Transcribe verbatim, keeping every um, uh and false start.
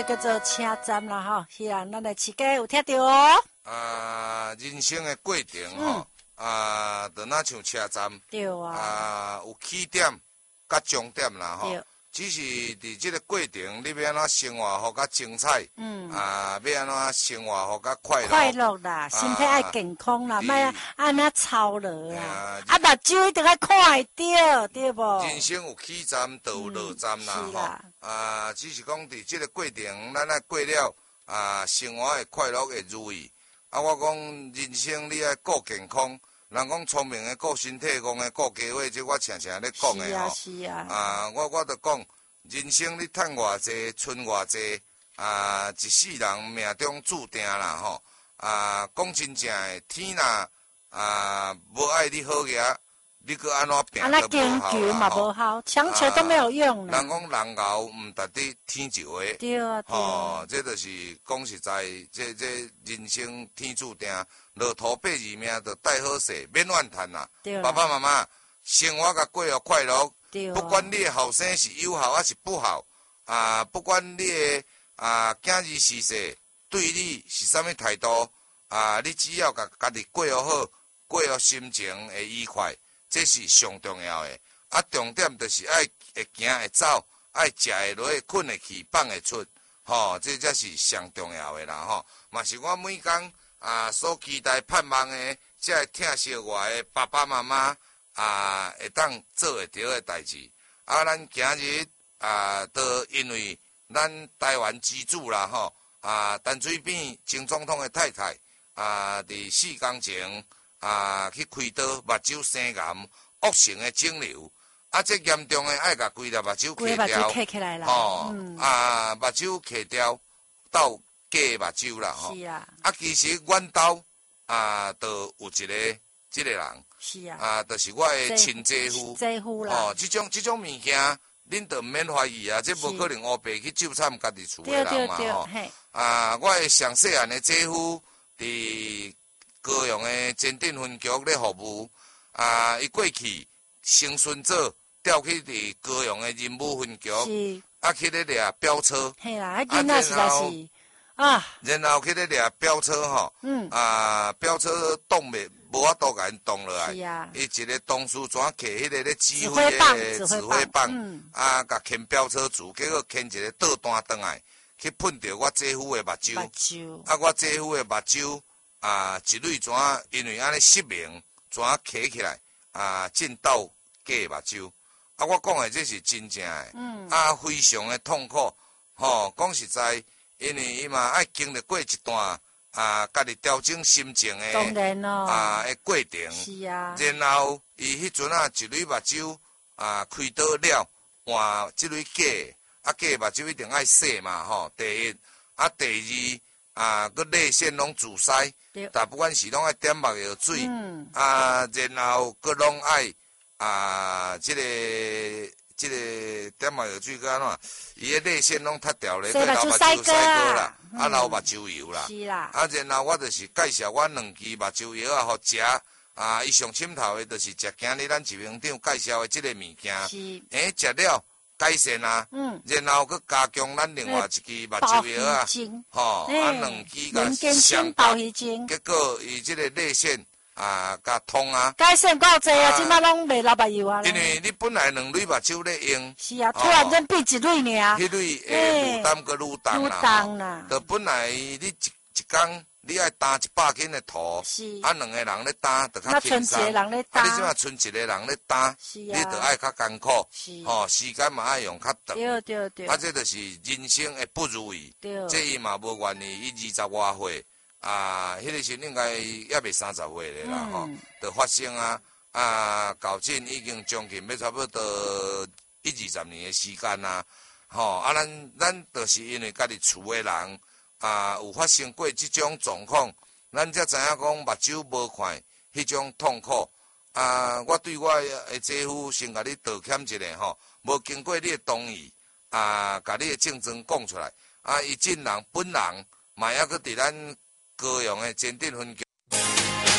叫做车站啦吼，是啊，咱来饲鸡有听到哦。 啊，人生的过程吼，嗯、啊，就若像车站， 对啊， 啊，有起点甲终点啦吼。只是伫即个过程，你要安怎生活好较精彩，嗯，啊，要安怎生活好较快乐， 快乐啦，身体爱健康啦，莫安尼操劳啊，啊，目睭一定要看会到，对无？ 人生有起站，就有落站啦，吼、嗯，啊，只是讲伫即个过程，咱爱过了，啊，生活会快乐会如意。啊，我讲人生你爱顾健康，人讲聪明的顾身体，戆的顾家伙，即我常常咧讲的吼。 是啊，是啊。 啊，我我著讲，人生你趁偌济，剩偌济，啊，一世人命中注定啦吼。啊，讲真正的，天若啊无爱你好个，你搁安怎拼都无好啦吼。好，强求都没有用啦。 人讲人熬毋值得天就的。 对啊，对啊。 吼，这就是讲实在，这这人生天注定，落土八字命就带好势，免怨叹啦。爸爸妈妈，生活甲过互快乐。不管你的后生是有效还是不好，啊，不管你的啊囝儿时势对你是啥物态度，啊，你只要甲家己过互好，过互心情会愉快，这是上重要的。啊，重点就是爱会行会走，爱食会落，困会去，放会出，吼、哦，这才是上重要的啦，吼。嘛是我每工啊所期待盼望的，才会疼惜我的爸爸妈妈。啊，会当做会着诶代志，啊，咱今日啊，都因为咱台湾之主啦吼，啊，陈水扁前总统诶太太啊，伫四工前啊去开刀，目睭生癌，恶性诶肿瘤，啊，这严重诶爱甲规粒目睭揢掉，吼、嗯，啊，目睭揢掉到假目睭啦吼，是啊，啊，其實阮兜啊，都有一個即個人。是啊，啊，就是我的親姐夫，姐夫啦，哦，即種即種物件，恁就毋免懷疑啊，即無可能烏白去救慘家己厝的人嘛吼。啊，我的上細漢的姐夫佇高雄的前鎮分局咧服務，啊，伊過去生順組調去佇高雄的人武分局，啊，去咧掠飆車，嘿啦，啊，囡仔實在是啊，然後去咧掠飆車吼，嗯，啊，飆車動袂。無法度甲因動落來，伊、啊、一個同事怎揢迄個咧指揮的指揮棒，嗯、啊，甲牽飆車主，結果牽一個倒單轉來，去噴着我姐夫的目睭，啊，我姐夫的目睭啊，一蕊怎因為安尼失明，怎揢起來啊，進到假目睭，啊，我講的這是真正的，嗯、啊，非常的痛苦，吼、哦，講實在，因為伊嘛愛經歷過一段。啊，家己調整心情的，當然咯，啊，的過程，是啊，然後伊迄陣啊，一蕊目睭啊開刀了，換即蕊假，啊假目睭一定愛洗嘛吼，第一，啊第二，啊個淚腺攏阻塞，但不管是攏愛點目藥水，嗯、啊，然後個攏愛啊，即、這個。即個點目藥水個安怎？伊個淚腺攏塌掉咧，對流目睭洗過啦，啊流目睭油啦，啊然後我就是介紹我兩支目睭藥啊，互食啊，伊上凊頭的，就是食今日咱集團長介紹的即個物件，誒食了改善啊，然後佮加強咱另外一支目睭藥啊，吼，啊兩支甲相搭，結果伊即個淚腺。啊，甲通啊！ 改善夠濟啊，即擺攏袂流目油啊。 因為你本來兩蕊目睭咧用， 是啊，突然間變一蕊爾。 迄蕊會負擔個愈重啦。愈重啦。就本來你一一工你愛擔一百斤的土，啊兩個人咧擔就較輕鬆。啊，你即擺剩一個人咧擔，你就愛較艱苦，吼時間嘛愛用較長。對對對。啊，這就是人生的不如意。對。這伊嘛無願意，伊二十外歲。啊，迄、那個時應該也未三十歲咧啦，吼、嗯，就發生啊，啊，到今已經將近要差不多一二十年嘅時間啦，吼，啊，咱咱就是因為家己厝嘅人啊，有發生過這種狀況，咱才知影講目睭無看，迄種痛苦。啊，我對我嘅姐夫先甲你道歉一下吼，無經過你嘅同意，啊，甲你嘅症狀講出來，啊，伊真人本人嘛抑擱佇咱。高雄的前鎮分局